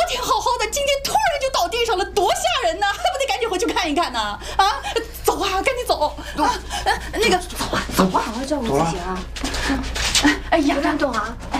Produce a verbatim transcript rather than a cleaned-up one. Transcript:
天好好的，今天突然就倒地上了，多吓人呢！还不得赶紧回去看一看呢？啊，走啊，赶紧走啊！那个，走啊，走啊！ 好好照顾自己啊！ 哎呀， 不乱动啊！